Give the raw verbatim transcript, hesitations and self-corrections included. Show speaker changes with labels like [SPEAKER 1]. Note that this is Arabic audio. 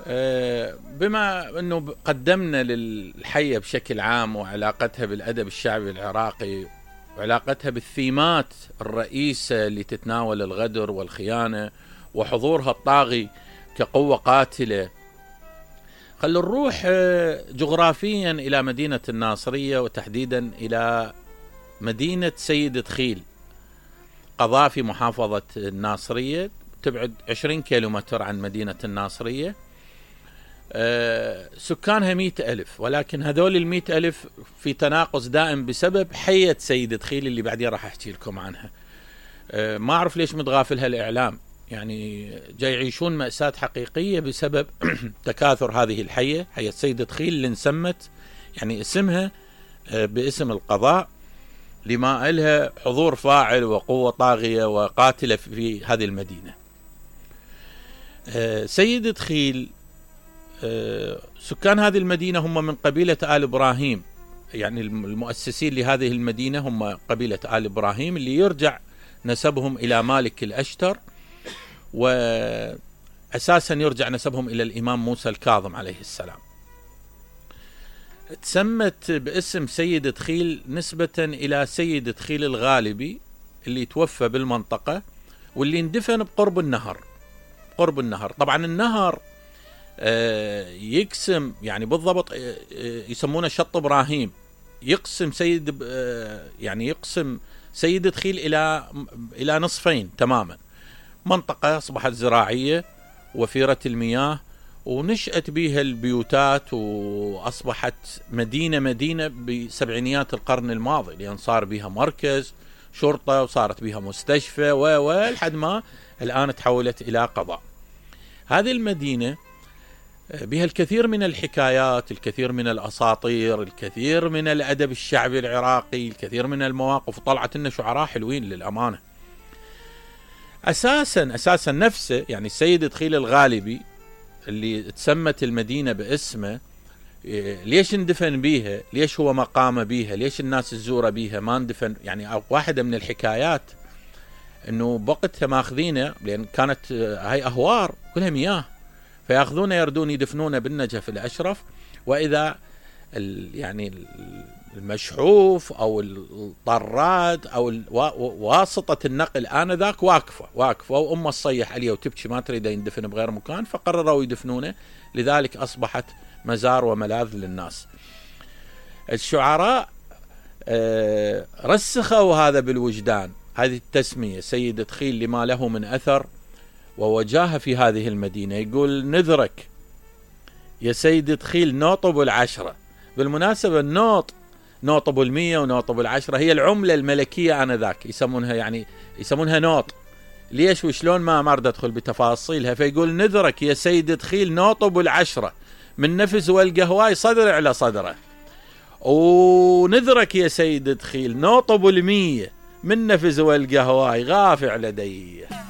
[SPEAKER 1] بما أنه قدمنا للحية بشكل عام وعلاقتها بالأدب الشعبي العراقي وعلاقتها بالثيمات الرئيسة اللي تتناول الغدر والخيانة وحضورها الطاغي كقوة قاتلة، خلوا نروح جغرافيا إلى مدينة الناصرية، وتحديدا إلى مدينة سيد دخيل، قضاء في محافظة الناصرية، تبعد عشرين كيلومتر عن مدينة الناصرية. أه سكانها مئة ألف، ولكن هذول المئة ألف في تناقص دائم بسبب حية سيد دخيل اللي بعدين راح أحكي لكم عنها. أه ما أعرف ليش متغافلها الإعلام، يعني جاي يعيشون مأساة حقيقية بسبب تكاثر هذه الحية، حية سيد دخيل اللي انسمت يعني اسمها أه باسم القضاء لما إلها حضور فاعل وقوة طاغية وقاتلة في هذه المدينة. أه سيد دخيل سكان هذه المدينة هم من قبيلة آل إبراهيم، يعني المؤسسين لهذه المدينة هم قبيلة آل إبراهيم اللي يرجع نسبهم إلى مالك الأشتر، وأساسا يرجع نسبهم إلى الإمام موسى الكاظم عليه السلام. تسمت باسم سيد دخيل نسبة إلى سيد دخيل الغالبي اللي توفى بالمنطقة واللي اندفن بقرب النهر. قرب النهر طبعا النهر يقسم يعني بالضبط يسمونه شط إبراهيم، يقسم سيد يعني يقسم سيد دخيل إلى إلى نصفين تماما، منطقة أصبحت زراعية وفيرة المياه ونشأت بها البيوتات، وأصبحت مدينة مدينة بسبعينيات القرن الماضي، لأن صار بها مركز شرطة وصارت بها مستشفى ولحد ما الآن تحولت إلى قضاء. هذه المدينة بها الكثير من الحكايات، الكثير من الأساطير، الكثير من الأدب الشعبي العراقي، الكثير من المواقف، وطلعت لنا شعراء حلوين للأمانة. أساسا أساسا نفسه يعني السيد دخيل الغالبي اللي تسمت المدينة باسمه، ليش اندفن بيها؟ ليش هو مقام بيها؟ ليش الناس تزوره بيها؟ ما اندفن يعني. واحدة من الحكايات انه بوقتها ماخذينه، لان كانت هاي اهوار كلها مياه، فياخذونه يردون يدفنونه بالنجف الاشرف، واذا يعني المشحوف او الطراد او واسطة النقل انذاك واقفة واقفة وامه تصيح عليه وتبكي ما تريد يندفن بغير مكان، فقرروا يدفنونه، لذلك اصبحت مزار وملاذ للناس. الشعراء رسخوا هذا بالوجدان، هذه التسمية سيد دخيل لما له من أثر ووجاهه في هذه المدينة. يقول: نذرك يا سيد دخيل نوط أبو العشرة. بالمناسبة النوط، نوط أبو المية ونوط أبو العشرة، هي العملة الملكية آنذاك، يسمونها يعني يسمونها نوط. ليش وشلون ما مرد أدخل بتفاصيلها. فيقول: نذرك يا سيد دخيل نوط أبو العشرة، من نفس والقهواي صدر على صدره. ونذرك يا سيد دخيل نوط أبو المية، من نفس والقهواي غافع لدي.